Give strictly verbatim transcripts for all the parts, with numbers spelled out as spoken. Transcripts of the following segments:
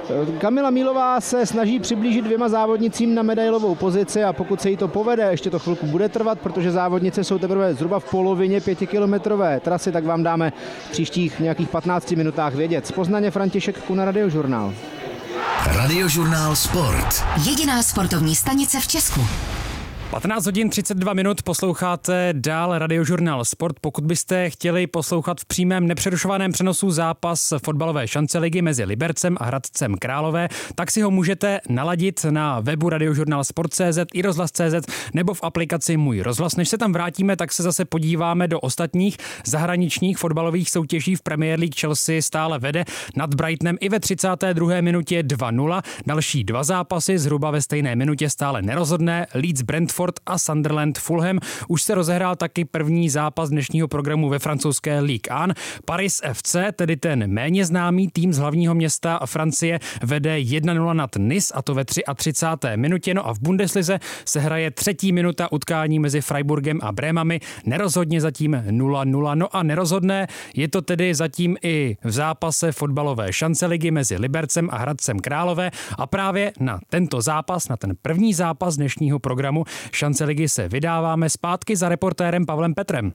Kamila Mílová se snaží přiblížit dvěma závodnicím na medailovou pozici a pokud se jí to povede, ještě to chvilku bude trvat, protože závodnice jsou teprve zhruba v polovině pětikilometrové trasy, tak vám dáme v příštích nějakých patnácti minutách vědět. Z Poznaně František Kuna, Radiožurnál. Radiožurnál Sport. Jediná sportovní stanice v Česku. patnáct hodin třicet dva minut, posloucháte dál Radiožurnál Sport. Pokud byste chtěli poslouchat v přímém nepřerušovaném přenosu zápas fotbalové šanceligy mezi Libercem a Hradcem Králové, tak si ho můžete naladit na webu radiožurnál sport tečka cé zet i rozhlas tečka cé zet nebo v aplikaci Můj rozhlas. Než se tam vrátíme, tak se zase podíváme do ostatních zahraničních fotbalových soutěží. V Premier League Chelsea stále vede nad Brightonem i ve třicáté druhé minutě dva nula. Další dva zápasy zhruba ve stejné minutě stále nerozhodné. Leeds Brentford a Sunderland Fulham. Už se rozehrál taky první zápas dnešního programu ve francouzské Ligue jedna. Paris F C, tedy ten méně známý tým z hlavního města Francie, vede jedna nula nad Nice, a to ve třicáté třetí minutě. No a v Bundeslize se hraje třetí minuta utkání mezi Freiburgem a Brémami. Nerozhodně zatím nula nula. No a nerozhodné je to tedy zatím i v zápase fotbalové šanceligy mezi Libercem a Hradcem Králové. A právě na tento zápas, na ten první zápas dnešního programu Šanceligy se vydáváme zpátky za reportérem Pavlem Petrem.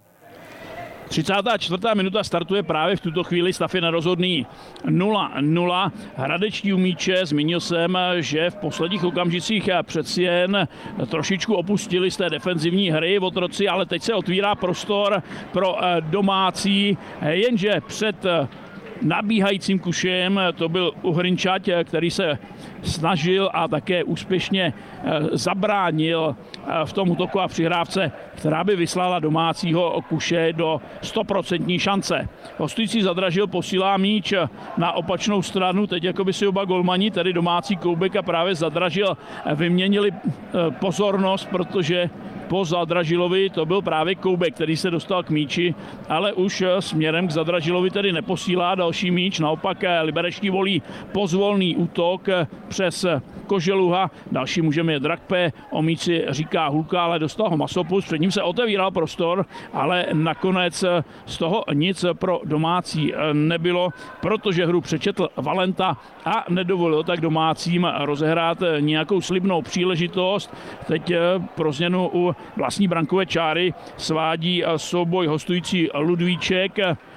třicátá čtvrtá minuta startuje právě v tuto chvíli, stav je nerozhodný nula nula. Hradečtí umíče, zmínil jsem, že v posledních okamžicích přeci jen trošičku opustili z té defenzivní hry otroci, ale teď se otvírá prostor pro domácí, jenže před nabíhajícím kušem to byl Uhrinčať, který se snažil a také úspěšně zabránil v tom útoku a přihrávce, která by vyslala domácího kuše do stoprocentní šance. Hostující zadražil, posílá míč na opačnou stranu, teď jako by si oba golmani, tedy domácí Koubek a právě Zadražil, vyměnili pozornost, protože po Zadražilovi to byl právě Koubek, který se dostal k míči, ale už směrem k Zadražilovi tedy neposílá další míč, naopak liberečtí volí pozvolný útok přes Koželuha, další můžeme je Drakpe, o míči říká Hulka, ale dostal ho Masopust, před ním se otevíral prostor, ale nakonec z toho nic pro domácí nebylo, protože hru přečetl Valenta a nedovolil tak domácím rozehrát nějakou slibnou příležitost. Teď pro změnu u vlastní brankové čáry svádí souboj hostující Ludvíček,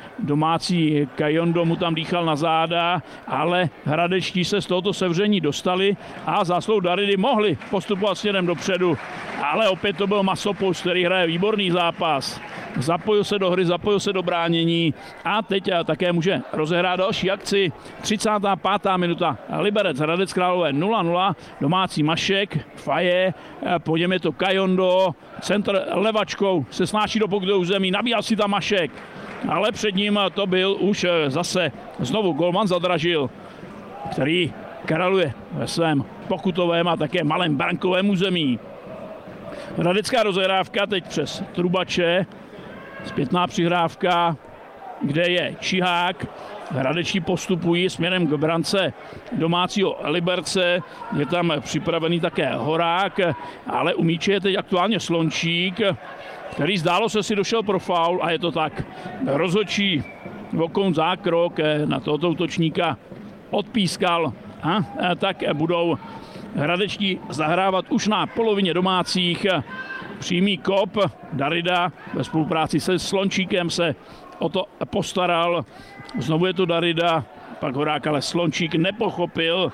domácí Kajondo mu tam dýchal na záda, ale hradečtí se z tohoto sevření dostali a záslou Daridy mohli postupovat směrem dopředu, ale opět to byl Masopust, který hraje výborný zápas. Zapojil se do hry, zapojil se do bránění a teď také může rozehrát další akci. třicátá pátá minuta, Liberec Hradec Králové nula nula, domácí Mašek, Faje, po něm je to Kajondo, centr levačkou se snáší do pokutového území, nabíjal si tam Mašek, ale před ním to byl už zase znovu golman Zadražil, který karaluje ve svém pokutovém a také malém brankovém území. Hradecká rozehrávka teď přes Trubače, zpětná přihrávka, kde je Čihák. Hradečtí postupují směrem k brance domácího Liberce, je tam připravený také Horák, ale u míče je teď aktuálně Slončík, který zdálo se si došel pro faul a je to tak. Rozhodčí Vokoun zákrok na tohoto útočníka odpískal a tak budou hradečtí zahrávat už na polovině domácích. Přímý kop, Darida ve spolupráci se Slončíkem se o to postaral. Znovu je to Darida, pak Horák, ale Slončík nepochopil,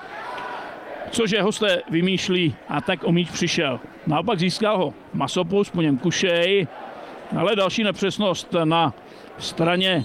cože hosté vymýšlí a tak o míč přišel. Naopak získal ho Masopust, po něm Kušej, ale další nepřesnost na straně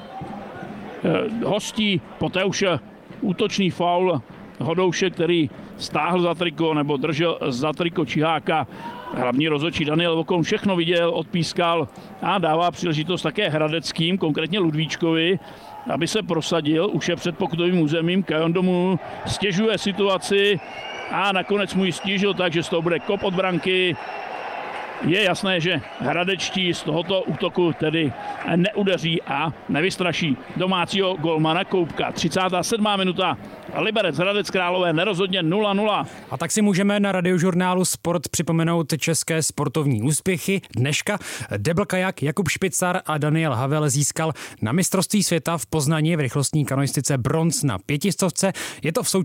eh, hostí, poté už útočný faul Hodouše, který stáhl za triko nebo držel za triko Čiháka. Hlavní rozhodčí Daniel Vokoun všechno viděl, odpískal a dává příležitost také hradeckým, konkrétně Ludvíčkovi, aby se prosadil, už je před pokutovým územím, Kajondo mu stěžuje situaci a nakonec mu ji stížil, takže z toho bude kop od branky. Je jasné, že hradečtí z tohoto útoku tedy neudeří a nevystraší domácího golmana Koubka. třicátá sedmá minuta, Liberec Hradec Králové nerozhodně nula nula. A tak si můžeme na Radiožurnálu Sport připomenout české sportovní úspěchy dneška. Debl kajak Jakub Špicar a Daniel Havel získal na mistrovství světa v Poznani v rychlostní kanoistice bronz na pětistovce. Je to v současnosti